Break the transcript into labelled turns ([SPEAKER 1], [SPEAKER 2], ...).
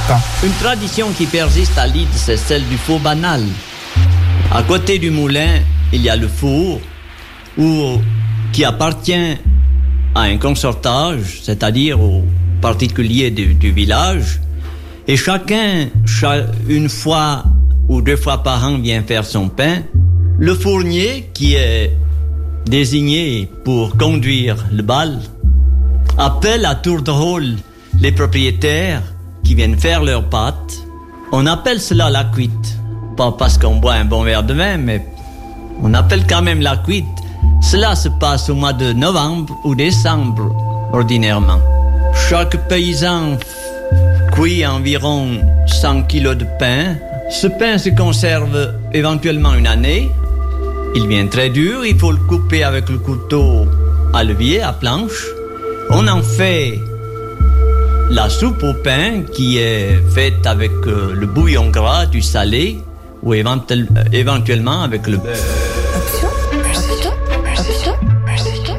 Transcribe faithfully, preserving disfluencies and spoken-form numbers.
[SPEAKER 1] pain.
[SPEAKER 2] Une tradition qui persiste à Leeds, c'est celle du four banal. À côté du moulin, il y a le four, où, qui appartient à un consortage, c'est-à-dire aux particuliers du, du village. Et chacun, cha- une fois ou deux fois par an, vient faire son pain. Le fournier, qui est désigné pour conduire le bal, appelle à tour de rôle les propriétaires qui viennent faire leurs pâtes. On appelle cela la cuite. Pas parce qu'on boit un bon verre de vin, mais on appelle quand même la cuite. Cela se passe au mois de novembre ou décembre, ordinairement. Chaque paysan cuit environ cent kilos de pain. Ce pain se conserve éventuellement une année. Il vient très dur, il faut le couper avec le couteau à levier, à planche. On en fait la soupe au pain qui est faite avec euh, le bouillon gras, du salé ou éventuellement avec le beurre.